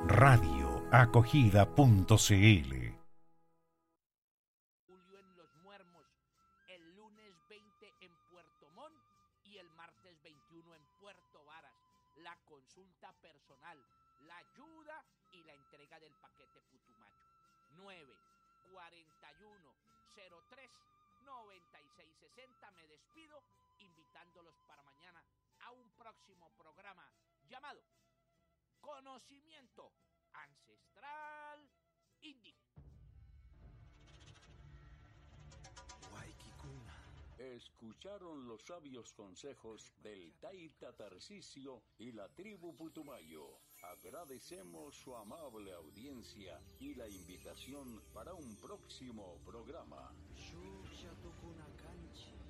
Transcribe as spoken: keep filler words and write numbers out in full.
radio acogida punto cl. Julio en Los Muermos, el lunes veinte en Puerto Montt y el martes veintiuno en Puerto Varas. La consulta personal, la ayuda y la entrega del paquete Putumayo. nueve cuarenta y uno cero tres noventa y seis sesenta. Me despido invitándolos para mañana a un próximo programa llamado Conocimiento Ancestral Indígena. Escucharon los sabios consejos del Taita Tarcisio y la tribu Putumayo. Agradecemos su amable audiencia y la invitación para un próximo programa. Shuk Shatukunakanchi.